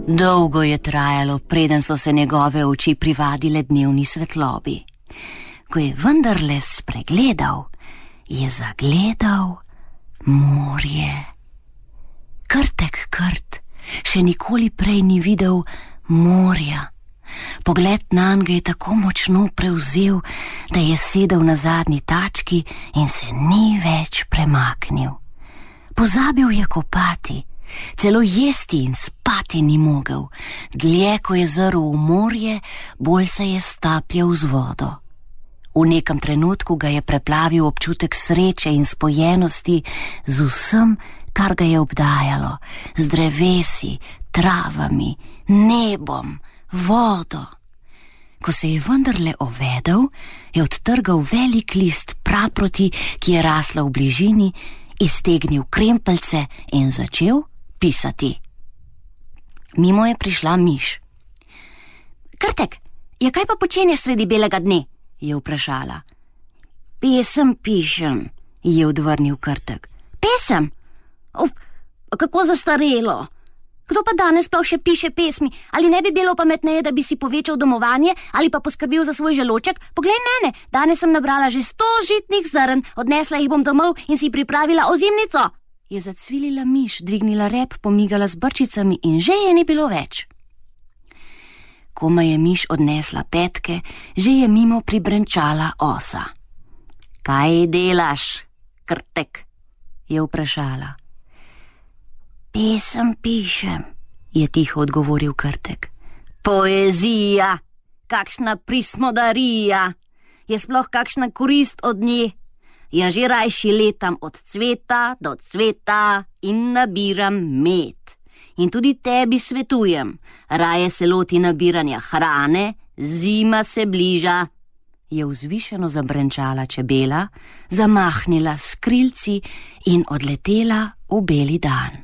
Dolgo je trajalo, preden so se njegove oči privadile dnevni svetlobi. Ko je vendarle spregledal, je zagledal morje. Krtek Krt še nikoli prej ni videl morja. Pogled nanj ga je tako močno prevzel, da je sedel na zadnji tački in se ni več premaknil. Pozabil je kopati, celo jesti in spati ni mogel. Dlje, ko je zrl v morje, bolj se je stapljal z vodo. V nekem trenutku ga je preplavil občutek sreče in spojenosti z vsem, kar ga je obdajalo, z drevesi, travami, nebom, vodo. Ko se je vendarle ovedel, je odtrgal velik list praproti, ki je rasla v bližini, iztegnil krempeljce in začel pisati. Mimo je prišla miš. Krtek, ja kaj pa počenješ sredi belega dne? Je vprašala. Pesem pišem, je odvrnil Krtek. Pesem? Kako zastarelo. Kdo pa danes sploh še piše pesmi? Ali ne bi bilo pametneje, da bi si povečal domovanje ali pa poskrbel za svoj želoček? Poglej mene, danes sem nabrala že 100 žitnih zrn, odnesla jih bom domov in si pripravila ozimnico. Je zacvilila miš, dvignila rep, pomigala z brčicami in že je ni bilo več. Komaj je miš odnesla petke, že je mimo pribrenčala osa. Kaj delaš, Krtek? Je vprašala. Pesem pišem, je tiho odgovoril Krtek. Poezija, kakšna prismodarija, je sploh kakšna korist od nje? Ja že rajši letam od cveta do cveta in nabiram med. In tudi tebi svetujem, raje se loti nabiranja hrane, zima se bliža. Je vzvišeno zabrenčala čebela, zamahnila s krilci in odletela v beli dan.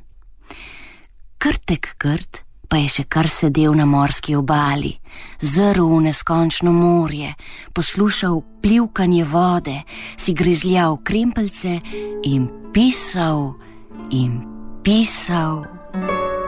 Krtek Krt pa je še kar sedel na morski obali, zrl v neskončno morje, poslušal plivkanje vode, si grizljal krempeljce in pisal in pisal.